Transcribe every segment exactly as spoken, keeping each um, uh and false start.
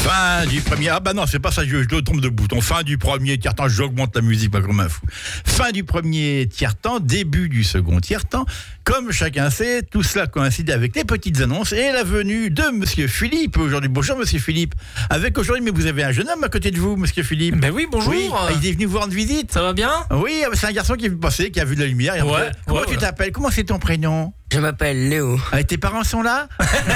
Fin du premier... Ah bah non, c'est pas ça, je, je le trompe de bouton. Fin du premier tiers-temps, j'augmente la musique pas comme un fou. Fin du premier tiers-temps, début du second tiers-temps. Comme chacun sait, tout cela coïncide avec les petites annonces et la venue de Monsieur Philippe aujourd'hui. Bonjour Monsieur Philippe. Avec aujourd'hui, mais vous avez un jeune homme à côté de vous, Monsieur Philippe. Ben oui, bonjour. Oui, il est venu vous rendre visite. Ça va bien? Oui, c'est un garçon qui est venu passer, qui a vu de la lumière. Et Ouais, après, comment ouais, tu ouais. t'appelles? Comment c'est ton prénom? Je m'appelle Léo. Ah, et tes parents sont là?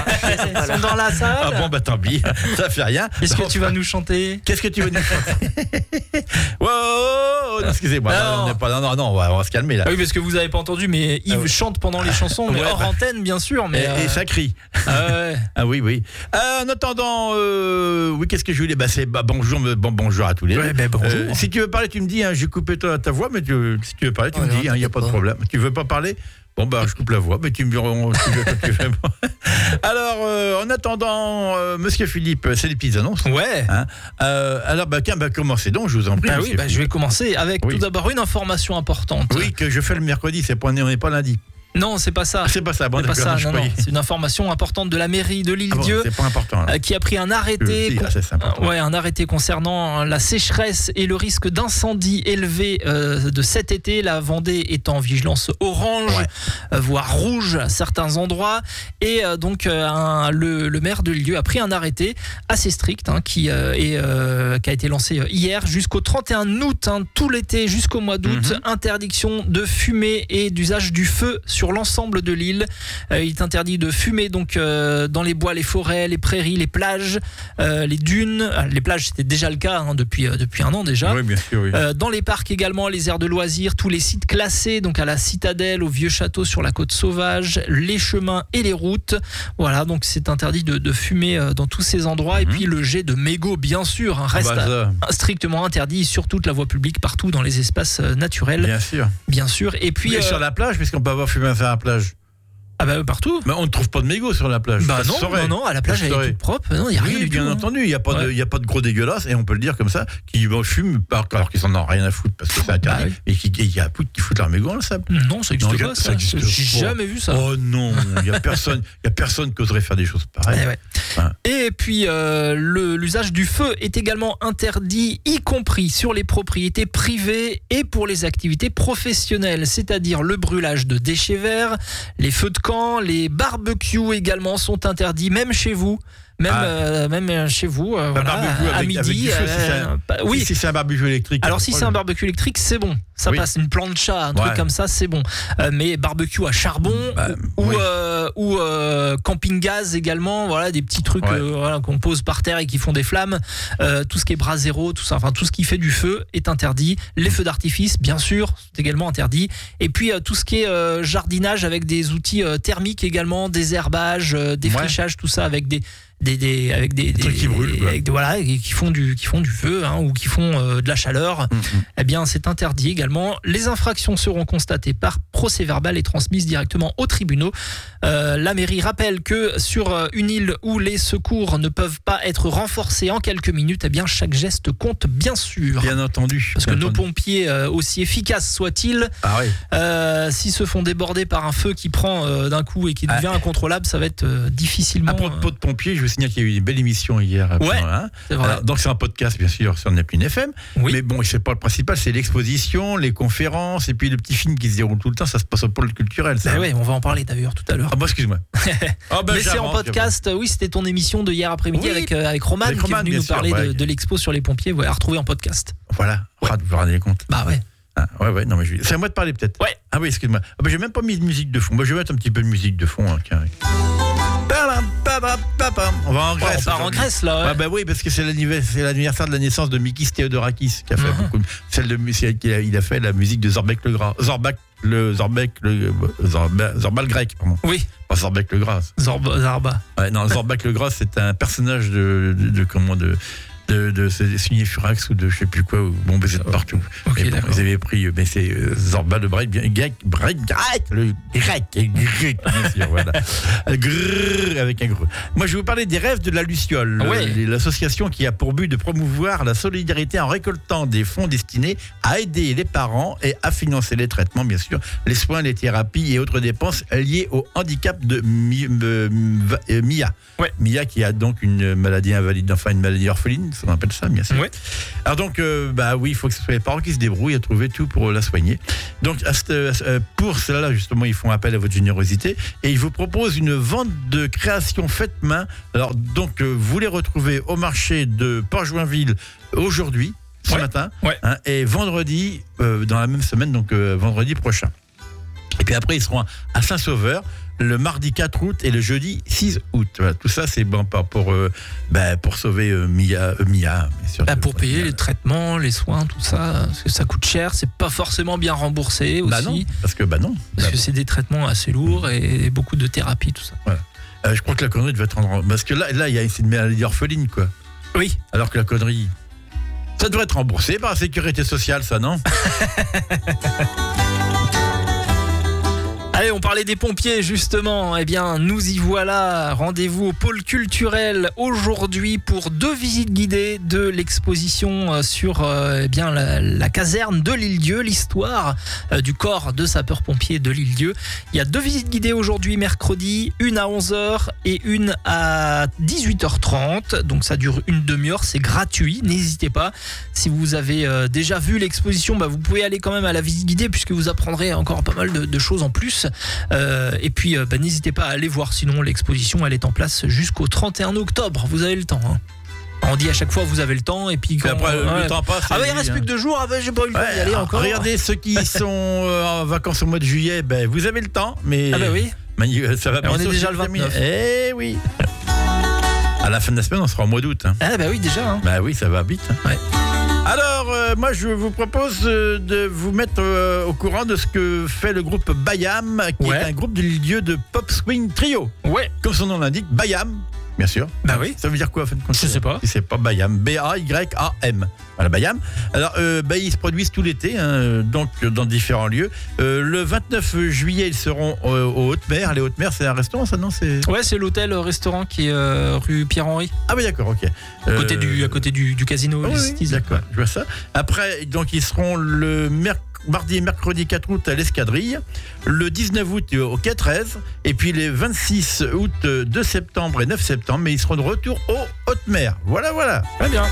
Ils sont dans la salle. Ah bon, bah tant pis, ça fait rien. Qu'est-ce que Enfin, tu vas nous chanter? Qu'est-ce que tu veux nous chanter? Wow, oh, oh, excusez-moi, Non. non, on n'est pas- non, non, non, on va, on va se calmer là. Ah oui, parce que vous avez pas entendu, mais Yves Ah ouais. chante pendant les chansons, mais Ouais, hors bah. antenne, bien sûr. Mais Et, euh, et ça crie. ah ouais. Ah oui, oui. Euh, en attendant, euh, oui, qu'est-ce que je voulais? Bah, c'est bah, bonjour, me- bon, bonjour à tous les deux. Ouais, ben bonjour. Euh, si tu veux parler, tu me dis. Hein, j'ai coupé ta, ta voix, mais tu, si tu veux parler, tu Oh me non, dis. Il n'y a t'inquiète pas de pas. problème. Tu veux pas parler? Bon, bah, je coupe la voix, mais tu me diras tu veux, tu veux. Alors, euh, en attendant, euh, Monsieur Philippe, c'est les petites annonces. Ouais. Hein. Euh, alors, bah, tiens, bah, commencez donc, je vous en prie. Ah oui, monsieur bah, je Philippe. vais commencer avec Oui. tout d'abord une information importante. Oui, que je fais le mercredi, c'est pas, on n'est pas lundi. Non, c'est pas ça. Ah, c'est pas ça, bon, C'est pas d'accord, ça, je non, non. croyais. C'est une information importante de la mairie de Ah bon, l'Île-Dieu. c'est pas important. Là. euh, qui a pris un arrêté, Euh, si, con- ah, ça, c'est important. ouais, un arrêté concernant la sécheresse et le risque d'incendie élevé euh, de cet été. La Vendée est en vigilance orange, Ouais. euh, voire rouge à certains endroits. Et euh, donc euh, un- le, le maire de Lille a pris un arrêté assez strict hein, qui, euh, est, euh, qui a été lancé hier jusqu'au trente et un août, hein, tout l'été jusqu'au mois d'août. Mhm. Interdiction de fumer et d'usage du feu sur l'ensemble de l'île. Euh, il est interdit de fumer donc euh, dans les bois, les forêts, les prairies, les plages, euh, les dunes. Ah, les plages, c'était déjà le cas hein, depuis, euh, depuis un an déjà. Oui, bien sûr, oui. Euh, dans les parcs également, les aires de loisirs, tous les sites classés, donc à la Citadelle, au Vieux Château sur la côte sauvage, les chemins et les routes. Voilà, donc c'est interdit de, de fumer euh, dans tous ces endroits. Et Mhm. puis le jet de mégots, bien sûr, hein, reste Ah bah, ça, strictement interdit sur toute la voie publique, partout dans les espaces euh, naturels, bien sûr. bien sûr. Et puis Oui, euh, sur la plage, puisqu'on peut avoir fumé sur la plage. ah bah partout. Mais on ne trouve pas de mégots sur la plage. Bah Ça se non, saurait. non, non, à la plage Ça se elle est saurait. toute propre. Non, il y a rien Oui, du bien tout. hein. entendu, il n'y a, pas de- Ouais. il y a pas de gros dégueulasses, et on peut le dire comme ça, qui bon, fument par- alors qu'ils n'en ont rien à foutre parce que c'est interdit, Bah oui. et qui- et il y a beaucoup qui foutent leur mégot dans le sable. Non, ça n'existe Non, pas. ça Ça. existe J'ai pas. jamais vu ça. Oh non, il n'y a personne, il y a personne qui oserait faire des choses pareilles. Eh ouais. Hein. Et puis euh, le- l'usage du feu est également interdit, y compris sur les propriétés privées et pour les activités professionnelles, c'est-à-dire le brûlage de déchets verts, les feux de camp, les barbecues également sont interdits, même chez vous. Même, Ah. euh, même chez vous, euh, Un voilà, barbecue à avec- midi. avec du feu, si c'est un- bah, oui, Si c'est un barbecue électrique. alors pas si de c'est un problème. barbecue électrique, c'est bon. Ça Oui. passe, une plancha, un Ouais. truc comme ça, c'est bon. Euh, mais barbecue à charbon Bah, ou, oui. euh, ou euh, camping-gaz également, voilà, des petits trucs Ouais. euh, voilà, qu'on pose par terre et qui font des flammes. Euh, tout ce qui est brasero, tout ça, enfin tout ce qui fait du feu est interdit. Les feux d'artifice, bien sûr, sont également interdits. Et puis euh, tout ce qui est euh, jardinage avec des outils euh, thermiques également, des herbages, euh, défrichage, tout ça avec des Des, des, avec des, trucs qui brûlent, quoi. avec des- voilà, et qui font du, qui font du feu hein, ou qui font euh, de la chaleur. Mm, mm. Eh bien, c'est interdit également. Les infractions seront constatées par procès verbal et transmises directement aux tribunaux. Euh, la mairie rappelle que sur euh, une île où les secours ne peuvent pas être renforcés en quelques minutes, eh bien, chaque geste compte bien sûr. Bien entendu. Parce que bien nos entendu. pompiers, euh, aussi efficaces soient-ils, Ah oui. euh, s'ils se font déborder par un feu qui prend euh, d'un coup et qui Ah. devient incontrôlable, ça va être euh, difficilement. À propos de pompiers, je vous signale qu'il y a eu une belle émission hier. Ouais, hein. c'est vrai. Alors, donc c'est un podcast bien sûr sur Neptune F M. Oui. Mais bon, c'est pas le principal, c'est l'exposition, les conférences et puis le petit film qui se déroule tout le temps. Ça se passe au pôle culturel. Ça. Ben ouais, on va en parler d'ailleurs tout à l'heure. Ah bah excuse-moi. Ah bah, Mais c'est en j'avance, podcast. Oui, c'était ton émission de hier après-midi Oui, avec, euh, avec Roman avec qui est Roman, venu bien nous sûr, parler ouais. de, de l'expo sur les pompiers. Ouais, à retrouver en podcast. j'avance. Voilà. Ah, vous vous rendez compte. Bah ouais. Ah, ouais, ouais, non mais je... c'est à moi de parler peut-être. Ouais. Ah oui, excuse-moi. Ah bah, j'ai même pas mis de musique de fond. Bah, je vais mettre un petit peu de musique de fond. Hein, tiens. On va en Ouais, Grèce. on part en aujourd'hui. Grèce là. Ouais. Ah bah oui, parce que c'est l'anniversaire, c'est l'anniversaire de la naissance de Mikis Theodorakis qui a fait Mhm. beaucoup. Celle de c'est- qu'il a- il a fait la musique de Zorbek le Gras, Zorbak le Zorbek le Zorba, Zorba le grec, pardon. Oui, Pas Zorbek le Gras. Zorba. Zarba. Ouais, non, Zorbak le Gras, c'est un personnage de, de, de comment de de, de, de signer Furax ou de je sais plus quoi. Bon, ben, c'est partout. Ok, bon, d'accord. ils avaient pris, mais c'est euh, Zorba de Break, bien, grec, break, grec, le grec, grec, bien sûr, voilà. Grrr, avec un gros. Moi, je vais vous parler des rêves de la Luciole, Ouais. le- l'association qui a pour but de promouvoir la solidarité en récoltant des fonds destinés à aider les parents et à financer les traitements, bien sûr, les soins, les thérapies et autres dépenses liées au handicap de Mi- euh, euh, Mia. Ouais. Mia qui a donc une maladie invalide, enfin une maladie orpheline, on appelle ça, bien sûr. Ouais. Alors donc, euh, bah oui, il faut que ce soit les parents qui se débrouillent à trouver tout pour la soigner. Donc à cette- euh, pour cela, justement, ils font appel à votre générosité et ils vous proposent une vente de création faite main. Alors donc, euh, vous les retrouvez au marché de Port-Joinville aujourd'hui, ce Ouais. matin, Ouais. hein, et vendredi, euh, dans la même semaine, donc euh, vendredi prochain. Et puis après, ils seront à Saint-Sauveur le mardi quatre août et le jeudi six août. Voilà, tout ça, c'est bon pour, pour, euh, bah, pour sauver euh, Mia, euh, Mia, bien sûr. Bah, pour payer Mia. les traitements, les soins, tout ça, parce que ça coûte cher, c'est pas forcément bien remboursé aussi, Bah non, parce que bah non. parce Bah, que c'est des traitements assez lourds et beaucoup de thérapie, tout ça. euh, je crois que la connerie devait être remboursée. Parce que là, là, il y a c'est une maladie orpheline, quoi. Oui. Alors que la connerie, ça devrait être remboursé par la sécurité sociale, ça, non? Allez, on parlait des pompiers justement. Eh bien, nous y voilà. Rendez-vous au pôle culturel aujourd'hui pour deux visites guidées de l'exposition sur euh, eh bien la, la caserne de l'Île-Dieu, l'histoire euh, du corps de sapeurs-pompiers de l'Île-Dieu. Il y a deux visites guidées aujourd'hui, mercredi, une à onze heures et une à dix-huit heures trente. Donc ça dure une demi-heure, c'est gratuit. N'hésitez pas. Si vous avez euh, déjà vu l'exposition, bah, vous pouvez aller quand même à la visite guidée puisque vous apprendrez encore pas mal de, de choses en plus. Euh, et puis euh, bah, n'hésitez pas à aller voir, sinon l'exposition elle est en place jusqu'au trente et un octobre, vous avez le temps, hein. On dit à chaque fois vous avez le temps et puis Puis quand après, euh, ouais. le temps passe. Ah bah et il reste lui, plus que deux jours, ah bah, j'ai pas eu le temps Ouais, d'y aller alors, encore. Regardez ceux qui sont euh, en vacances au mois de juillet, ben, vous avez le temps, mais Ah bah oui. Manu- ça va on bientôt est déjà se le terminer. vingt-neuf. Eh oui. À la fin de la semaine, on sera au mois d'août. Hein. Ah bah oui déjà, hein. Bah oui, ça va vite. hein. Ouais. Alors, euh, moi, je vous propose euh, de vous mettre euh, au courant de ce que fait le groupe Bayam, qui Ouais. est un groupe de lieu de pop swing trio. Ouais. Comme son nom l'indique, Bayam, bien sûr. Bah oui. Ça veut dire quoi, en fin de compte? Je sais pas. Si c'est pas Bayam, B A Y A M. Voilà, Bayam. Alors, euh, bah, ils se produisent tout l'été, hein, donc euh, dans différents lieux. Euh, le vingt-neuf juillet, ils seront euh, aux Hautes-Mers. Les Hautes-Mers, c'est un restaurant, ça, non? C'est... Ouais, c'est l'hôtel-restaurant qui est euh, rue Pierre-Henri, Ah oui, d'accord, ok. à côté, Euh, du, à côté du, du casino. Ah oui, les oui, Cities. d'accord, je vois ça. Après, donc, ils seront le merc- mardi et mercredi quatre août à l'Escadrille, le dix-neuf août au Quai treize, et puis les vingt-six août, deux septembre et neuf septembre, mais ils seront de retour aux Hautes-Mers. Voilà, voilà. Très bien.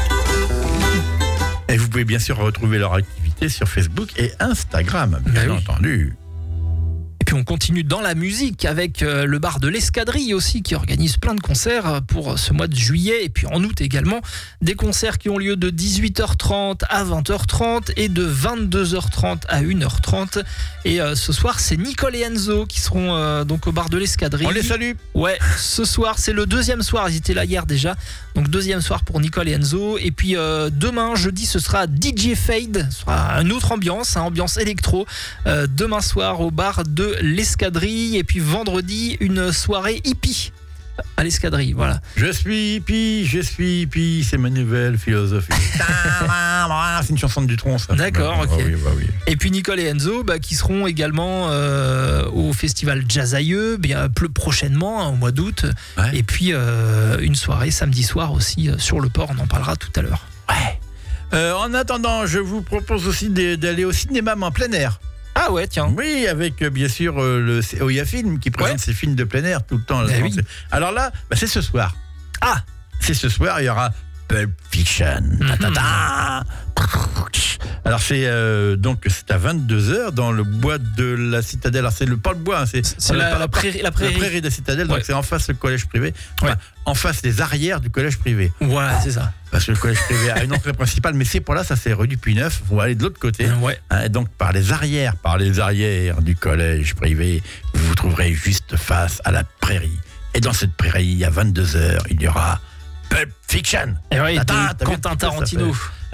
Et vous pouvez bien sûr retrouver leur activité sur Facebook et Instagram, bien Bah oui. entendu. Et puis on continue dans la musique avec euh, le bar de l'Escadrille aussi qui organise plein de concerts pour ce mois de juillet et puis en août également. Des concerts qui ont lieu de dix-huit heures trente à vingt heures trente et de vingt-deux heures trente à une heure trente. Et euh, ce soir c'est Nicole et Enzo qui seront euh, donc au bar de l'Escadrille. On les salue. Ouais, ce soir, c'est le deuxième soir. Ils étaient là hier déjà. Donc, deuxième soir pour Nicole et Enzo. Et puis, euh, demain, jeudi, ce sera D J Fade. Ce sera une autre ambiance, hein, ambiance électro. Euh, demain soir au bar de l'Escadrille. Et puis, vendredi, une soirée hippie à l'Escadrille. Voilà. Je suis hippie, je suis hippie, c'est ma nouvelle philosophie. C'est une chanson de Dutronc, ça. D'accord, Bah, ok. bah oui, bah oui. Et puis, Nicole et Enzo bah, qui seront également euh, au festival Jazzailleux, bien plus prochainement, hein, au mois d'août. Ouais. Et puis, euh, une soirée samedi soir aussi euh, sur le port. On en parlera tout à l'heure. Ouais. Euh, en attendant, je vous propose aussi de- d'aller au cinéma mais en plein air. Ah ouais, tiens. Oui, avec euh, bien sûr euh, le C- Oya Film qui présente Ouais. ses films de plein air tout le temps. Ben oui. Alors là, bah, c'est ce soir. Ah, C'est ce soir, il y aura Pulp Fiction. Ta-ta-ta. Alors c'est euh, donc c'est à vingt-deux heures dans le bois de la Citadelle. Alors c'est le pas le bois, hein, c'est c'est la, la prairie. La prairie. la prairie de la Citadelle. Donc Ouais. c'est en face le collège privé. Enfin, Ouais. en face les arrières du collège privé. Voilà, c'est ça. Parce que le collège privé a une entrée principale, mais c'est pour là, ça c'est rue du Puy-Neuf. Vous allez de l'autre côté. Ouais. Hein, et donc par les arrières, par les arrières du collège privé, vous vous trouverez juste face à la prairie. Et dans cette prairie, à vingt-deux heures, il y aura Pulp Fiction. Et ouais, Attends, de t'as vu Quentin tout ça, ça Tarantino. Hein,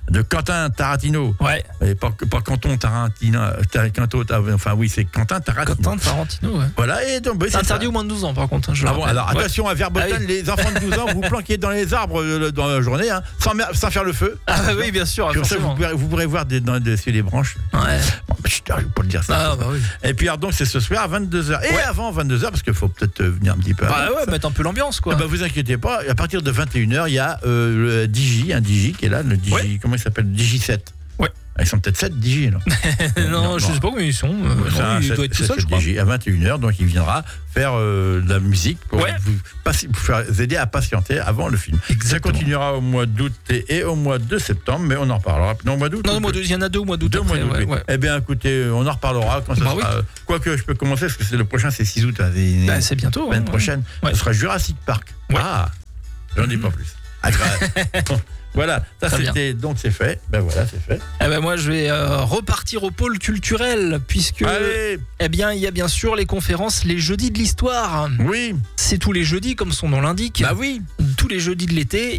de Quentin Tarantino. Ouais. Et pas, pas Quentin Tarantino. Quentin, enfin oui, c'est Quentin Tarantino. Quentin Tarantino, ouais. Voilà, et donc, bah, C'est c'est interdit ça. au moins de douze ans, par contre. hein, je Ah le bon, rappelle. alors Ouais. attention à Verboten, Ah oui. les enfants de douze ans, vous planquez dans les arbres euh, dans la journée, hein, sans, mer- sans faire le feu. Ah bah oui, bien sûr. Comme ça, vous forcément. pourrez, vous pourrez voir des, dans, dessus les branches. Ouais. Bon, bah, chut, je vais pas le dire ça. Ah bah oui. Et puis, alors, donc, c'est ce soir à vingt-deux heures. Et Ouais. avant vingt-deux heures, parce qu'il faut peut-être euh, venir un petit peu Bah avant. ouais, Ça. mettre un peu l'ambiance, quoi. Ah bah, vous inquiétez pas, à partir de vingt et une heures, il y a euh, le Digi, un Digi qui est là, le Digi, Ouais. comment il s'appelle, Digi sept. Ouais. Ils sont peut-être sept Digi, là. non, non, je non. sais pas où ils sont. Euh, C'est non, un il sept- doit être tout sept seul, je crois. Digi à vingt et une heures, donc il viendra faire euh, de la musique pour Ouais. vous, passi- vous faire aider à patienter avant le film. Ça Exactement. continuera au mois d'août et, et au mois de septembre, mais on en reparlera. Non, au mois d'août. Non, ou au mois plus d'août, il y en a deux au mois d'août. Deux mois après, d'août, ouais, oui. ouais. Eh bien, écoutez, on en reparlera quand ça Bah sera. oui. Quoique, je peux commencer parce que c'est le prochain, c'est six août. hein, c'est- Bah, c'est bientôt. la semaine hein, prochaine. Ouais. Ce sera Jurassic Park. Ouais. Ah, j'en dis pas plus. Ah, grave. Voilà, ça Très bien. c'était donc c'est fait. Ben voilà, c'est fait. Eh ben moi, je vais euh, repartir au pôle culturel, puisque Allez, eh bien, il y a bien sûr les conférences les jeudis de l'histoire. oui, C'est tous les jeudis, comme son nom l'indique. bah oui. Tous les jeudis de l'été,